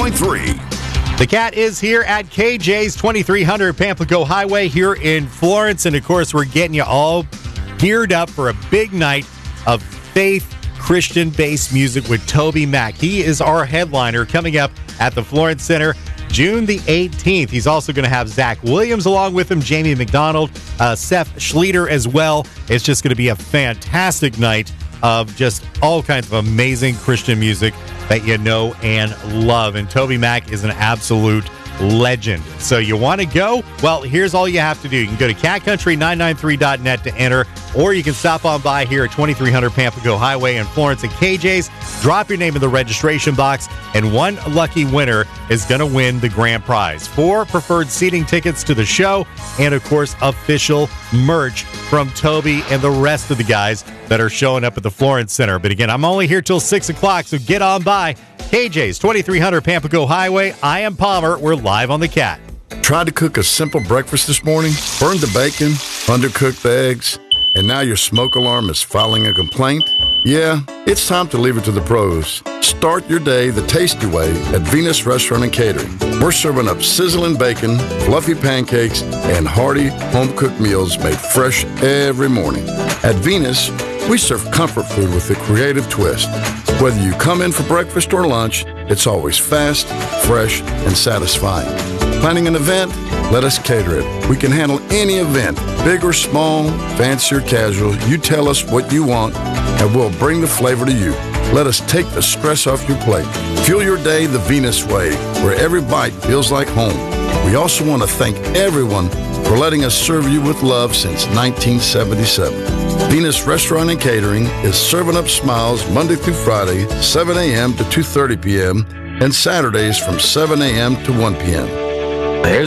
99.3. The Cat is here at KJ's 2300 Pamplico Highway here in Florence. And, of course, we're getting you all geared up for a big night of faith, Christian-based music with TobyMac. He is our headliner coming up at the Florence Center June the 18th. He's also going to have Zach Williams along with him, Jamie McDonald, Seth Schleter as well. It's just going to be a fantastic night of just all kinds of amazing Christian music that you know and love. And TobyMac is an absolute legend. So you want to go? Well, here's all you have to do. You can go to catcountry993.net to enter, or you can stop on by here at 2300 Pamplico Highway in Florence at KJ's. Drop your name in the registration box, and one lucky winner is going to win the grand prize. 4 preferred seating tickets to the show, and, of course, official merch from Toby and the rest of the guys that are showing up at the Florence Center. But again, I'm only here till 6 o'clock, so get on by. KJ's 2300 Pamplico Highway. I am Palmer. We're live on the Cat. Tried to cook a simple breakfast this morning, burned the bacon, undercooked the eggs, and now your smoke alarm is filing a complaint? Yeah, it's time to leave it to the pros. Start your day the tasty way at Venus Restaurant and Catering. We're serving up sizzling bacon, fluffy pancakes, and hearty home-cooked meals made fresh every morning. At Venus, we serve comfort food with a creative twist. Whether you come in for breakfast or lunch, it's always fast, fresh, and satisfying. Planning an event? Let us cater it. We can handle any event, big or small, fancy or casual. You tell us what you want, and we'll bring the flavor to you. Let us take the stress off your plate. Fuel your day the Venus way, where every bite feels like home. We also want to thank everyone for letting us serve you with love since 1977. Venus Restaurant and Catering is serving up smiles Monday through Friday, 7 a.m. to 2:30 p.m., and Saturdays from 7 a.m. to 1 p.m.